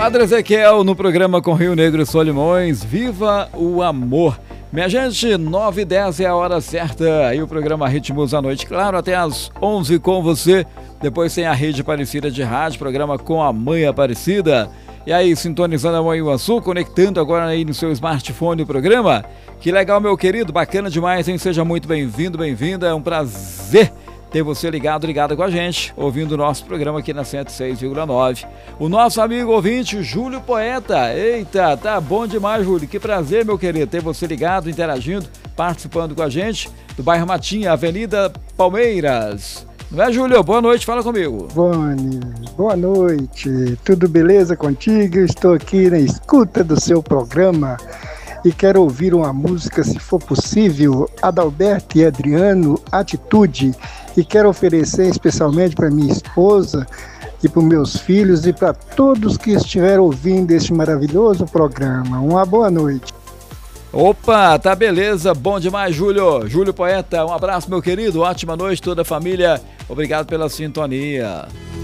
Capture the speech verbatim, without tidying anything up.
Padre Ezequiel no programa com Rio Negro e Solimões, viva o amor. Minha gente, nove e dez é a hora certa, aí o programa Ritmos à Noite, claro, até às onze com você, depois tem a Rede Aparecida de Rádio, programa com a Mãe Aparecida, e aí sintonizando a Mãe Iguaçu, conectando agora aí no seu smartphone o programa, que legal meu querido, bacana demais, hein? Seja muito bem-vindo, bem-vinda, é um prazer ter você ligado, ligado com a gente, ouvindo o nosso programa aqui na cento e seis vírgula nove. O nosso amigo ouvinte, Júlio Poeta. Eita, tá bom demais, Júlio. Que prazer, meu querido, ter você ligado, interagindo, participando com a gente, do bairro Matinha, Avenida Palmeiras. Não é, Júlio? Boa noite, fala comigo. Boni, boa noite. Tudo beleza contigo? Eu estou aqui na escuta do seu programa e quero ouvir uma música, se for possível, Adalberto e Adriano, Atitude. E quero oferecer especialmente para minha esposa e para os meus filhos e para todos que estiveram ouvindo este maravilhoso programa. Uma boa noite. Opa, tá beleza, bom demais, Júlio. Júlio Poeta, um abraço, meu querido, ótima noite, toda a família. Obrigado pela sintonia.